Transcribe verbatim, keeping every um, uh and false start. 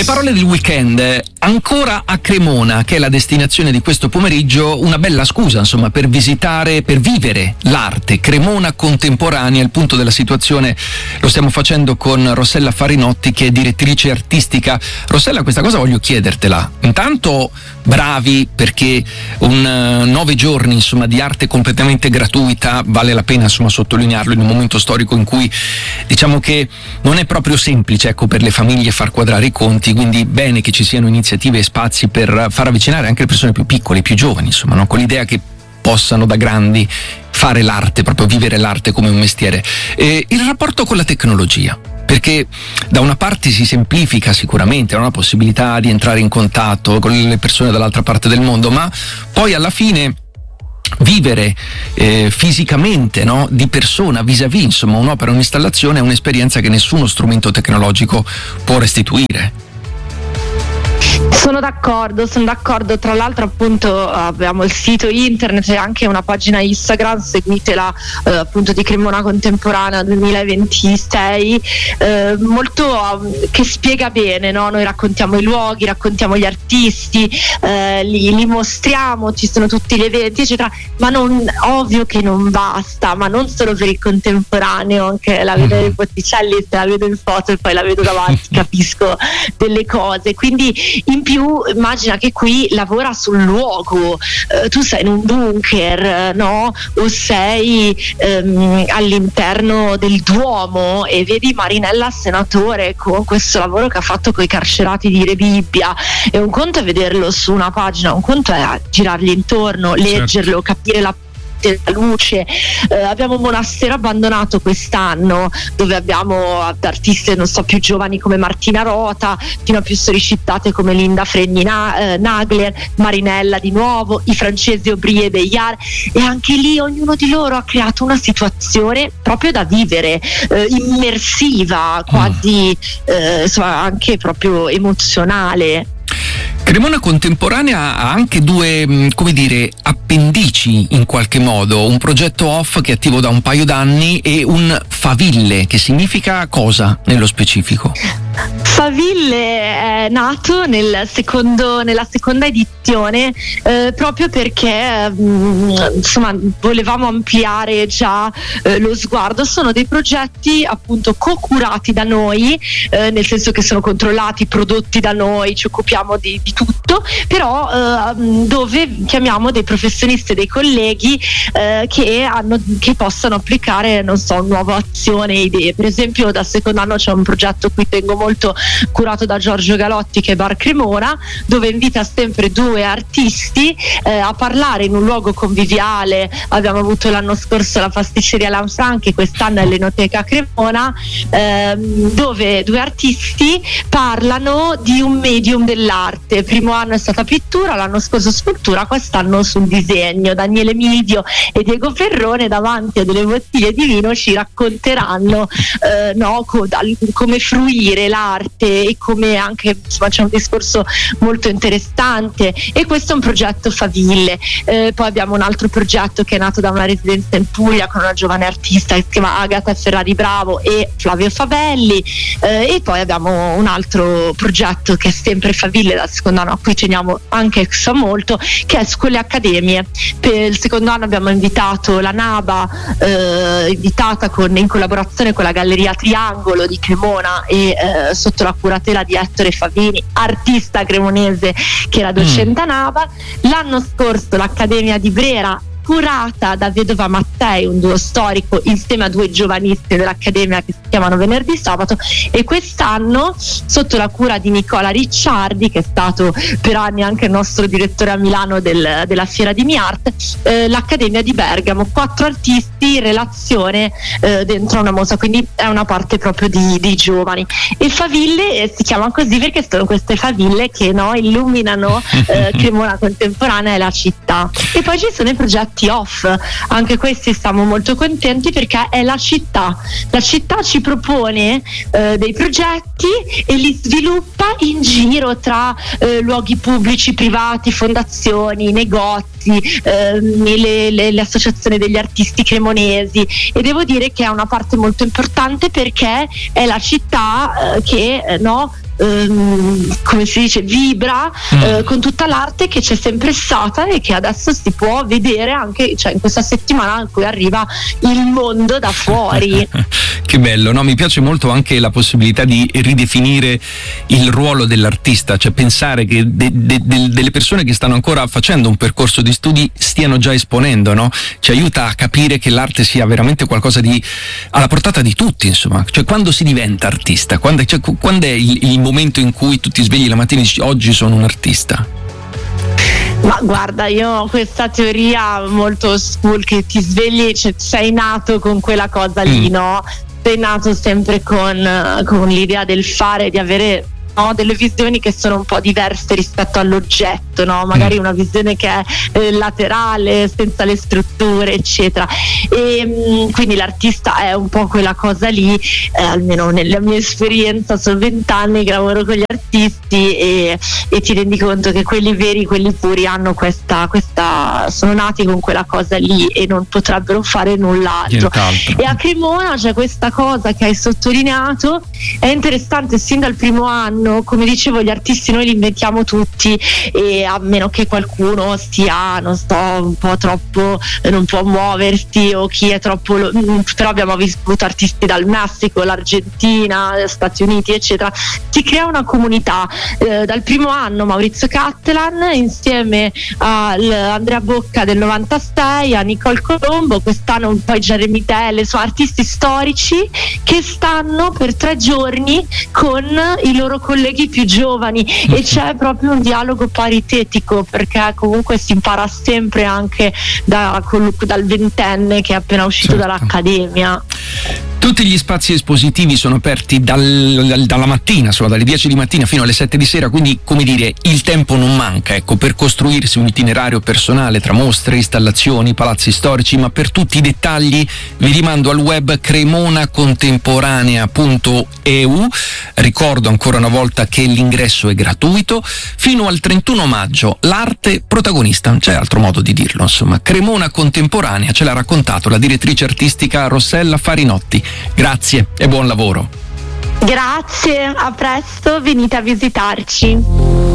Le parole del weekend, ancora a Cremona, che è la destinazione di questo pomeriggio, una bella scusa insomma per visitare, per vivere l'arte. Cremona contemporanea, il punto della situazione lo stiamo facendo con Rossella Farinotti, che è direttrice artistica. Rossella, questa cosa voglio chiedertela. Intanto bravi, perché un uh, nove giorni insomma di arte completamente gratuita, vale la pena insomma sottolinearlo in un momento storico in cui diciamo che non è proprio semplice, ecco, per le famiglie far quadrare i conti, quindi bene che ci siano iniziative e spazi per far avvicinare anche le persone più piccole, più giovani, insomma, no? Con l'idea che possano da grandi fare l'arte, proprio vivere l'arte come un mestiere. E il rapporto con la tecnologia, perché da una parte si semplifica sicuramente, non ha possibilità di entrare in contatto con le persone dall'altra parte del mondo, ma poi alla fine vivere eh, fisicamente, no? Di persona, vis-à-vis, insomma, un'opera, un'installazione è un'esperienza che nessuno strumento tecnologico può restituire. Sono d'accordo, sono d'accordo. Tra l'altro appunto abbiamo il sito internet e anche una pagina Instagram, seguitela, eh, appunto di Cremona Contemporanea duemilaventisei, eh, molto eh, che spiega bene, no? Noi raccontiamo i luoghi, raccontiamo gli artisti, eh, li, li mostriamo, ci sono tutti gli eventi eccetera, ma non, ovvio che non basta, ma non solo per il contemporaneo, anche la vedo nei Botticelli, se la vedo in foto e poi la vedo davanti capisco delle cose, quindi in più immagina che qui lavora sul luogo, eh, tu sei in un bunker, no? O sei ehm, all'interno del Duomo e vedi Marinella Senatore con questo lavoro che ha fatto con i carcerati di Rebibbia, e un conto è vederlo su una pagina, un conto è girargli intorno, leggerlo, certo, capire la la luce. Eh, abbiamo un monastero abbandonato quest'anno dove abbiamo artiste non so più giovani come Martina Rota, fino a più sollicitate come Linda Fregni Na- eh, Nagler, Marinella di nuovo, i francesi Aubry e Beillard, e anche lì ognuno di loro ha creato una situazione proprio da vivere, eh, immersiva, quasi eh, insomma anche proprio emozionale. Cremona Contemporanea ha anche due, come dire, appendici in qualche modo, un progetto off che è attivo da un paio d'anni e un Faville, che significa cosa nello specifico? Faville è nato nel secondo, nella seconda edizione eh, proprio perché mh, insomma volevamo ampliare già eh, lo sguardo. Sono dei progetti appunto co-curati da noi, eh, nel senso che sono controllati, prodotti da noi, ci occupiamo di, di tutto, però eh, dove chiamiamo dei professionisti, dei colleghi eh, che, hanno, che possano applicare, non so, nuova azione, idee. Per esempio dal secondo anno c'è un progetto qui tengo molto, curato da Giorgio Galotti, che è Bar Cremona, dove invita sempre due artisti eh, a parlare in un luogo conviviale. Abbiamo avuto l'anno scorso la pasticceria Lanfranchi, quest'anno è l'Enoteca Cremona, ehm, dove due artisti parlano di un medium dell'arte. Il primo anno è stata pittura, l'anno scorso scultura, quest'anno sul disegno. Daniele Mildio e Diego Ferrone davanti a delle bottiglie di vino ci racconteranno eh, no, co- come fruire l'arte e come anche insomma, c'è un discorso molto interessante, e questo è un progetto Faville. Eh, poi abbiamo un altro progetto che è nato da una residenza in Puglia con una giovane artista che si chiama Agata Ferrari Bravo e Flavio Favelli, eh, e poi abbiamo un altro progetto che è sempre Faville dal secondo anno, a cui teniamo anche molto, che è Scuole Accademie. Per il secondo anno abbiamo invitato la NABA, eh, invitata con, in collaborazione con la Galleria Triangolo di Cremona e eh, sotto la curatela di Ettore Favini, artista cremonese che era docente a NABA. L'anno scorso l'Accademia di Brera, curata da Vedova Mattei, un duo storico, insieme a due giovanissimi dell'Accademia che si chiamano Venerdì Sabato, e quest'anno sotto la cura di Nicola Ricciardi, che è stato per anni anche il nostro direttore a Milano del, della Fiera di MiArt, eh, l'Accademia di Bergamo, quattro artisti in relazione eh, dentro una mostra, quindi è una parte proprio di, di giovani. E Faville eh, si chiama così perché sono queste faville che no, illuminano eh, Cremona Contemporanea e la città. E poi ci sono i progetti off, anche questi siamo molto contenti perché è la città la città ci propone eh, dei progetti e li sviluppa in giro tra eh, luoghi pubblici, privati, fondazioni, negozi, eh, le, le, le associazioni degli artisti cremonesi, e devo dire che è una parte molto importante perché è la città eh, che eh, no ehm, come si dice, vibra mm. eh, con tutta l'arte che c'è sempre stata e che adesso si può vedere anche, cioè, in questa settimana in cui arriva il mondo da fuori. Che bello, no? Mi piace molto anche la possibilità di ridefinire il ruolo dell'artista, cioè pensare che de- de- de- delle persone che stanno ancora facendo un percorso di studi stiano già esponendo, no? Ci aiuta a capire che l'arte sia veramente qualcosa di alla portata di tutti, insomma. Cioè, quando si diventa artista? Quando, cioè, quando è il, il momento in cui tu ti svegli la mattina e dici oggi sono un artista? Ma guarda, io ho questa teoria molto school che ti svegli, cioè sei nato con quella cosa lì, mm. no? Sei nato sempre con, con l'idea del fare, di avere, no, delle visioni che sono un po' diverse rispetto all'oggetto, no? Magari una visione che è eh, laterale, senza le strutture, eccetera. E mh, quindi l'artista è un po' quella cosa lì, eh, almeno nella mia esperienza, sono vent'anni che lavoro con gli artisti e, e ti rendi conto che quelli veri, quelli puri hanno questa, questa sono nati con quella cosa lì e non potrebbero fare null'altro. E a Cremona c'è questa cosa che hai sottolineato, è interessante sin dal primo anno. Come dicevo, gli artisti noi li inventiamo tutti, e a meno che qualcuno stia, non sto, un po' troppo, non può muoversi, o chi è troppo, però abbiamo avuto artisti dal Messico, l'Argentina, gli Stati Uniti, eccetera. Si crea una comunità. Eh, dal primo anno Maurizio Cattelan insieme a Andrea Bocca del novantasei, a Nicole Colombo, quest'anno poi Jeremy Telle, sono artisti storici che stanno per tre giorni con i loro colleghi più giovani, e c'è proprio un dialogo paritetico, perché comunque si impara sempre anche da, dal ventenne che è appena uscito, certo, dall'accademia. Tutti gli spazi espositivi sono aperti dal, dalla mattina, insomma, dalle dieci di mattina fino alle sette di sera, quindi, come dire, il tempo non manca, ecco, per costruirsi un itinerario personale tra mostre, installazioni, palazzi storici. Ma per tutti i dettagli vi rimando al web cremona contemporanea punto e u. Ricordo ancora una volta che l'ingresso è gratuito fino al trentuno maggio. L'arte protagonista, non c'è altro modo di dirlo, insomma. Cremona Contemporanea ce l'ha raccontato la direttrice artistica Rossella Farinotti. Grazie e buon lavoro. Grazie, a presto, venite a visitarci.